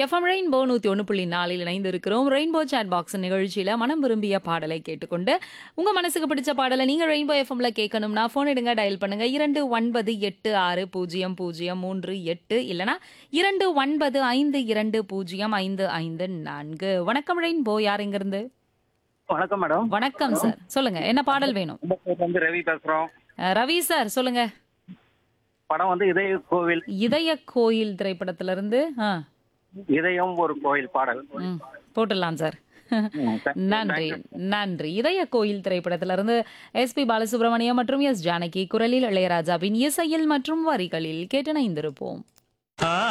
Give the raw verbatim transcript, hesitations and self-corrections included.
FM rainbow நூத்தி ஒன்று புள்ளி நாலில் இணைந்து இருக்கிறோம். ரெயின்போ சாட் பாக்ஸ் நிகழ்ச்சியில மனம் விரும்பிய பாடலை கேட்டுக்கொண்டு உங்க மனசுக்கு பிடிச்ச பாடலை நீங்க ரெயின்போ எஃப்எம்ல கேட்கணும்னா போன் எடுங்க, டயல் பண்ணுங்க இரண்டு ஒன்பது எட்டு ஆறு பூஜ்ஜியம் பூஜ்ஜியம் மூன்று எட்டு இல்லனா இரண்டு ஒன்பது ஐந்து இரண்டு பூஜ்ஜியம் ஐந்து ஐந்து நான்கு. வணக்கம் ரெயின்போ, யார் எங்க இருந்து? வணக்கம் மேடம். வணக்கம் சார், சொல்லுங்க என்ன பாடல் வேணும்? கும்பகோணத்துல இருந்து ரவி பேசுறோம். அஹ், ரவி சார் சொல்லுங்க. படம் வந்து இதய கோவில். இதய கோயில் திரைப்படத்துல இருந்து ஆ, இதயம் ஒரு கோயில் பாடல். ம், போட்டுடலாம் சார். ம், thank you, நன்றி thank you. நன்றி. இதய கோயில் திரைப்படத்திலிருந்து எஸ் பி பாலசுப்ரமணியம் மற்றும் எஸ் ஜானகி குரலில் இளையராஜாவின் இசையில் மற்றும் வரிகளில் கேட்டு இணைந்திருப்போம்.